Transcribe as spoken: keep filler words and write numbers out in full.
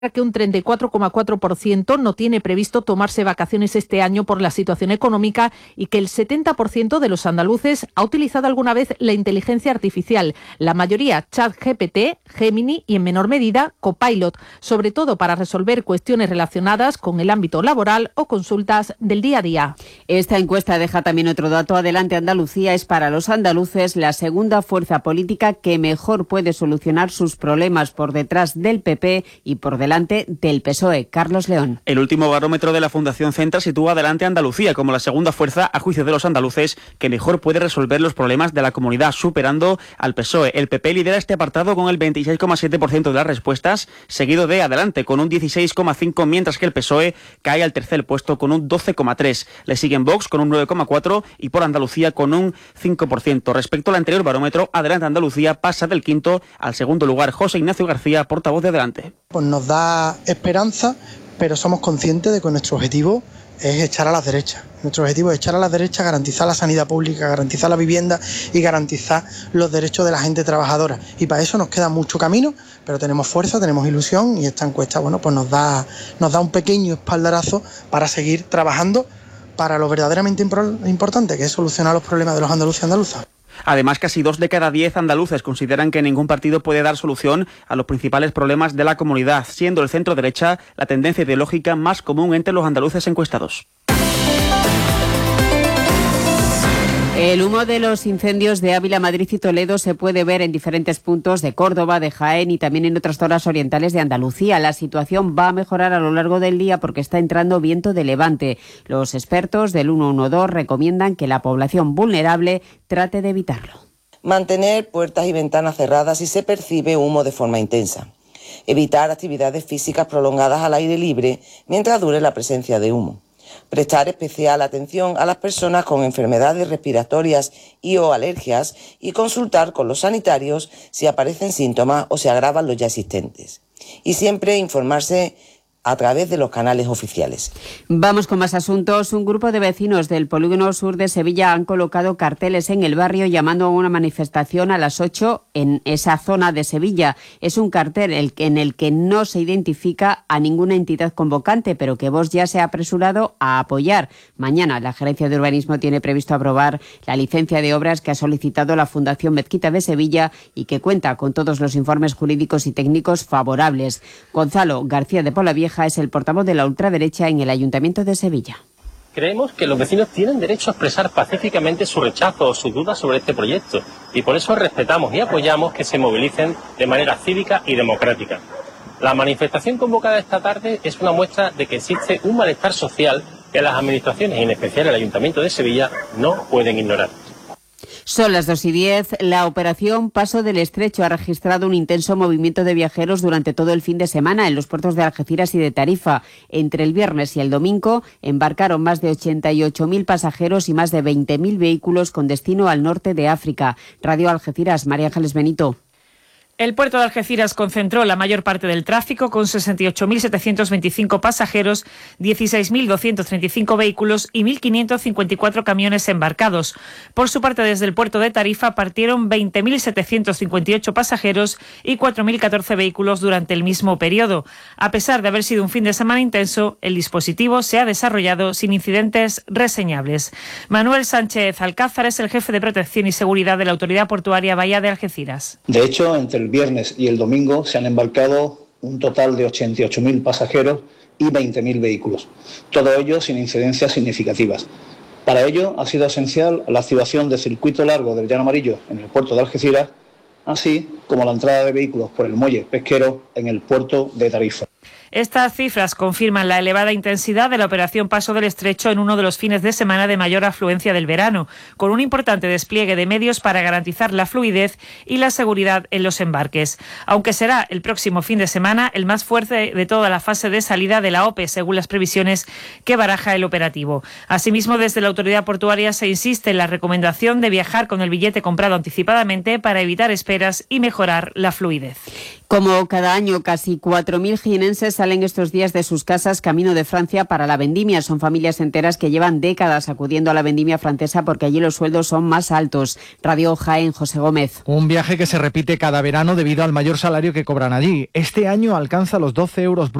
que un treinta y cuatro coma cuatro por ciento no tiene previsto tomarse vacaciones este año por la situación económica y que el setenta por ciento de los andaluces ha utilizado alguna vez la inteligencia artificial, la mayoría ChatGPT, Gemini y en menor medida Copilot, sobre todo para resolver cuestiones relacionadas con el ámbito laboral o consultas del día a día. Esta encuesta deja también otro dato. Adelante Andalucía es para los andaluces la segunda fuerza política que mejor puede solucionar sus problemas, por detrás del P P y por delante del P S O E. Carlos León. El último barómetro de la Fundación Centra sitúa adelante a Andalucía como la segunda fuerza, a juicio de los andaluces, que mejor puede resolver los problemas de la comunidad, superando al P S O E. El P P lidera este apartado con el veintiséis coma siete por ciento de las respuestas, seguido de Adelante con un dieciséis coma cinco por ciento, mientras que el P S O E cae al tercer puesto con un doce coma tres por ciento. Le siguen Vox con un nueve coma cuatro por ciento y por Andalucía con un cinco por ciento. Respecto al anterior barómetro, Adelante Andalucía pasa del quinto al segundo lugar. José Ignacio García, portavoz de Adelante. Pues nos da esperanza, pero somos conscientes de que nuestro objetivo es echar a las derechas. Nuestro objetivo es echar a las derechas, garantizar la sanidad pública, garantizar la vivienda y garantizar los derechos de la gente trabajadora. Y para eso nos queda mucho camino, pero tenemos fuerza, tenemos ilusión y esta encuesta, bueno, pues nos da, nos da un pequeño espaldarazo para seguir trabajando para lo verdaderamente importante, que es solucionar los problemas de los andaluces y andaluzas. Además, casi dos de cada diez andaluces consideran que ningún partido puede dar solución a los principales problemas de la comunidad, siendo el centro-derecha la tendencia ideológica más común entre los andaluces encuestados. El humo de los incendios de Ávila, Madrid y Toledo se puede ver en diferentes puntos de Córdoba, de Jaén y también en otras zonas orientales de Andalucía. La situación va a mejorar a lo largo del día porque está entrando viento de levante. Los expertos del ciento doce recomiendan que la población vulnerable trate de evitarlo. Mantener puertas y ventanas cerradas si se percibe humo de forma intensa. Evitar actividades físicas prolongadas al aire libre mientras dure la presencia de humo. Prestar especial atención a las personas con enfermedades respiratorias y o alergias y consultar con los sanitarios si aparecen síntomas o se agravan los ya existentes. Y siempre informarse a través de los canales oficiales. Vamos con más asuntos. Un grupo de vecinos del Polígono Sur de Sevilla han colocado carteles en el barrio llamando a una manifestación a las ocho en esa zona de Sevilla. Es un cartel en el que no se identifica a ninguna entidad convocante, pero que Vox ya se ha apresurado a apoyar. Mañana la Gerencia de Urbanismo tiene previsto aprobar la licencia de obras que ha solicitado la Fundación Mezquita de Sevilla y que cuenta con todos los informes jurídicos y técnicos favorables. Gonzalo García de Polavieja es el portavoz de la ultraderecha en el Ayuntamiento de Sevilla. Creemos que los vecinos tienen derecho a expresar pacíficamente su rechazo o sus dudas sobre este proyecto y por eso respetamos y apoyamos que se movilicen de manera cívica y democrática. La manifestación convocada esta tarde es una muestra de que existe un malestar social que las administraciones, y en especial el Ayuntamiento de Sevilla, no pueden ignorar. Son las dos y diez. La operación Paso del Estrecho ha registrado un intenso movimiento de viajeros durante todo el fin de semana en los puertos de Algeciras y de Tarifa. Entre el viernes y el domingo embarcaron más de ochenta y ocho mil pasajeros y más de veinte mil vehículos con destino al norte de África. Radio Algeciras, María Ángeles Benito. El puerto de Algeciras concentró la mayor parte del tráfico con sesenta y ocho mil setecientos veinticinco pasajeros, dieciséis mil doscientos treinta y cinco vehículos y mil quinientos cincuenta y cuatro camiones embarcados. Por su parte, desde el puerto de Tarifa partieron veinte mil setecientos cincuenta y ocho pasajeros y cuatro mil catorce vehículos durante el mismo periodo. A pesar de haber sido un fin de semana intenso, el dispositivo se ha desarrollado sin incidentes reseñables. Manuel Sánchez Alcázar es el jefe de Protección y Seguridad de la Autoridad Portuaria Bahía de Algeciras. De hecho, entre el viernes y el domingo se han embarcado un total de ochenta y ocho mil pasajeros y veinte mil vehículos, todo ello sin incidencias significativas. Para ello ha sido esencial la activación del circuito largo del Llano Amarillo en el puerto de Algeciras, así como la entrada de vehículos por el muelle pesquero en el puerto de Tarifa. Estas cifras confirman la elevada intensidad de la operación Paso del Estrecho en uno de los fines de semana de mayor afluencia del verano, con un importante despliegue de medios para garantizar la fluidez y la seguridad en los embarques. Aunque será el próximo fin de semana el más fuerte de toda la fase de salida de la O P E, según las previsiones que baraja el operativo. Asimismo, desde la autoridad portuaria se insiste en la recomendación de viajar con el billete comprado anticipadamente para evitar esperar esperas y mejorar la fluidez. Como cada año, casi cuatro mil jienenses salen estos días de sus casas camino de Francia para la vendimia. Son familias enteras que llevan décadas acudiendo a la vendimia francesa porque allí los sueldos son más altos. Radio Jaén, José Gómez. Un viaje que se repite cada verano debido al mayor salario que cobran allí. Este año alcanza los doce euros